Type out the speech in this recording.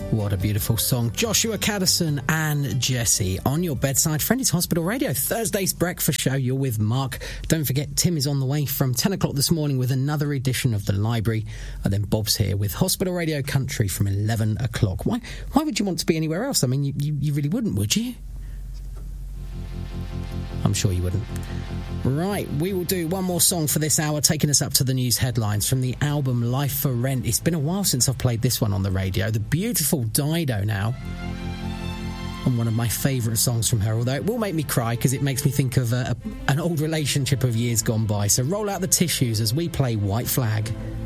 What a beautiful song. Joshua Caddison and Jessie on your bedside friend. It's Hospital Radio, Thursday's breakfast show. You're with Mark. Don't forget, Tim is on the way from 10 o'clock this morning with another edition of The Library. And then Bob's here with Hospital Radio Country from 11 o'clock. Why would you want to be anywhere else? I mean, you really wouldn't, would you? I'm sure you wouldn't. Right, we will do one more song for this hour, taking us up to the news headlines from the album Life for Rent. It's been a while since I've played this one on the radio. The beautiful Dido now, and one of my favourite songs from her, although it will make me cry because it makes me think of an old relationship of years gone by. So roll out the tissues as we play White Flag.